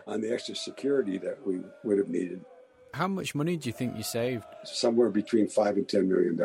on the extra security that we would have needed. How much money do you think you saved? Somewhere between $5 and $10 million.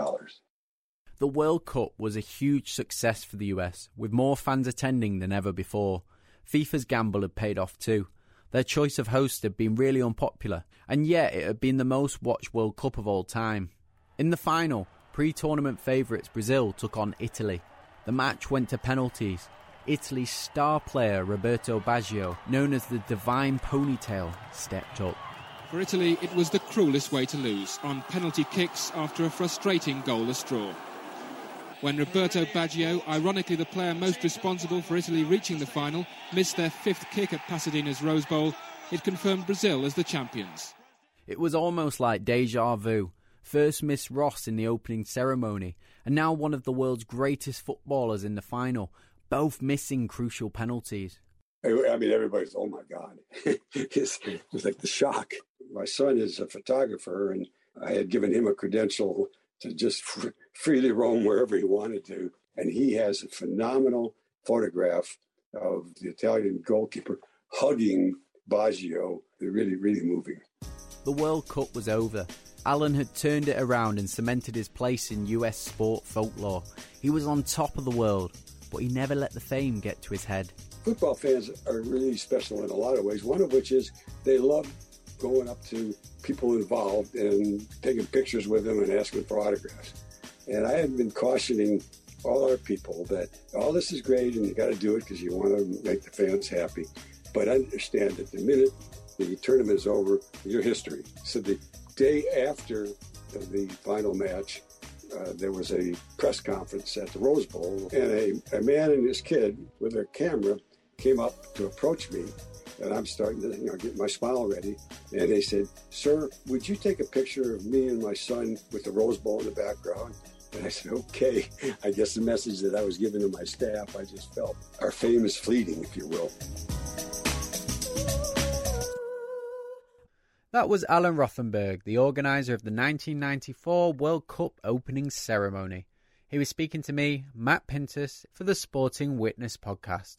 The World Cup was a huge success for the US, with more fans attending than ever before. FIFA's gamble had paid off too. Their choice of host had been really unpopular, and yet it had been the most watched World Cup of all time. In the final, pre-tournament favourites Brazil took on Italy. The match went to penalties. Italy's star player Roberto Baggio, known as the Divine Ponytail, stepped up. For Italy, it was the cruelest way to lose, on penalty kicks after a frustrating goalless draw. When Roberto Baggio, ironically the player most responsible for Italy reaching the final, missed their fifth kick at Pasadena's Rose Bowl, it confirmed Brazil as the champions. It was almost like deja vu. First Miss Ross in the opening ceremony, and now one of the world's greatest footballers in the final, both missing crucial penalties. I mean, everybody's, oh my God. It was like the shock. My son is a photographer, and I had given him a credential to just freely roam wherever he wanted to. And he has a phenomenal photograph of the Italian goalkeeper hugging Baggio. They're really, really moving. The World Cup was over. Alan had turned it around and cemented his place in US sport folklore. He was on top of the world, but he never let the fame get to his head. Football fans are really special in a lot of ways, one of which is they love going up to people involved and taking pictures with them and asking for autographs. And I have been cautioning all our people that all this is great and you got to do it because you want to make the fans happy. But understand that the minute the tournament is over, your history. So the day after the final match, there was a press conference at the Rose Bowl, and a man and his kid with a camera came up to approach me, and I'm starting to get my smile ready. And they said, "Sir, would you take a picture of me and my son with the Rose Bowl in the background?" And I said, okay. I guess the message that I was giving to my staff, I just felt our fame is fleeting, if you will. That was Alan Rothenberg, the organiser of the 1994 World Cup opening ceremony. He was speaking to me, Matt Pintus, for the Sporting Witness podcast.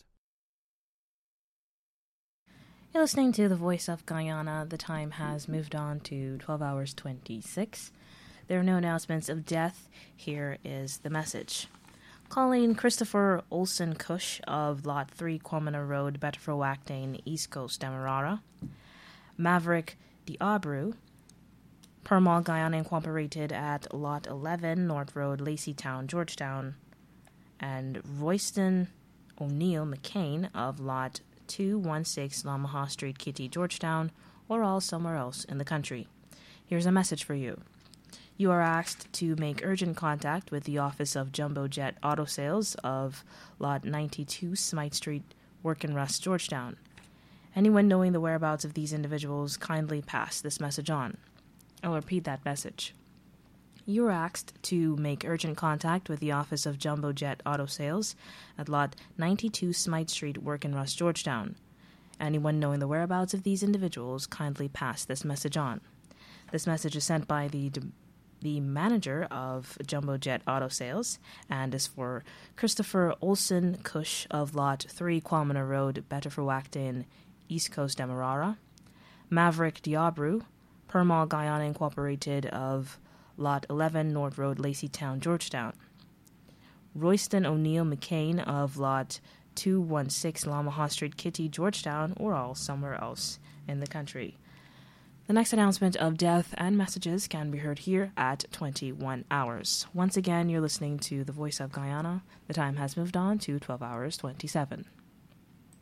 You're listening to The Voice of Guyana. The time has moved on to 12 hours 26. There are no announcements of death. Here is the message. Calling Christopher Olsen Cush of Lot 3 Quamina Road, Betterfrowactane, East Coast, Demerara. Maverick Diabru, Permal Guyana Incorporated at Lot 11 North Road, Laceytown, Georgetown. And Royston O'Neill McCain of Lot 216 Lamaha Street, Kitty, Georgetown, or all somewhere else in the country. Here's a message for you. You are asked to make urgent contact with the office of Jumbo Jet Auto Sales of Lot 92 Smythe Street, Work-in-Rust, Georgetown. Anyone knowing the whereabouts of these individuals, kindly pass this message on. I'll repeat that message. You are asked to make urgent contact with the office of Jumbo Jet Auto Sales at Lot 92 Smythe Street, Work-in-Rust, Georgetown. Anyone knowing the whereabouts of these individuals, kindly pass this message on. This message is sent by the manager of Jumbo Jet Auto Sales and is for Christopher Olsen Cush of Lot 3 Quamina Road, Betterfrowactane, East Coast, Demerara. Maverick Diabru, Permal Guyana Incorporated of Lot 11 North Road, Laceytown, Georgetown. Royston O'Neill McCain of Lot 216 Lamaha Street, Kitty, Georgetown, or all somewhere else in the country. The next announcement of death and messages can be heard here at 21 hours. Once again, you're listening to The Voice of Guyana. The time has moved on to 12 hours 27.